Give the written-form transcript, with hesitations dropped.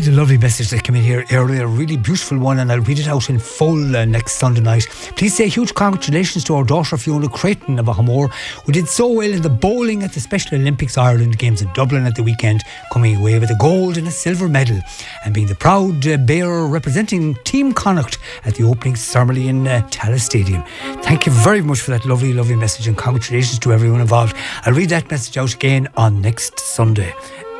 had a lovely message that came in here earlier, a really beautiful one, and I'll read it out in full next Sunday night. Please say huge congratulations to our daughter Fiona Creighton of Ahamore, who did so well in the bowling at the Special Olympics Ireland Games in Dublin at the weekend, coming away with a gold and a silver medal, and being the proud bearer representing Team Connacht at the opening ceremony in Tallaght Stadium. Thank you very much for that lovely message, and congratulations to everyone involved. I'll read that message out again on next Sunday.